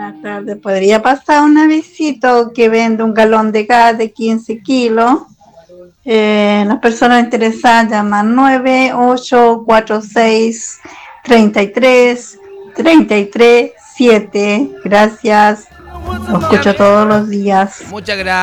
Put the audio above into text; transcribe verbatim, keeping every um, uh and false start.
Buenas tardes. ¿Podría pasar una visita que vende un galón de gas de quince kilos? Eh, las personas interesadas llaman nueve ocho cuatro seis treinta y tres treinta y tres siete. Gracias. Lo escucho Ya, todos los días. muchas gracias.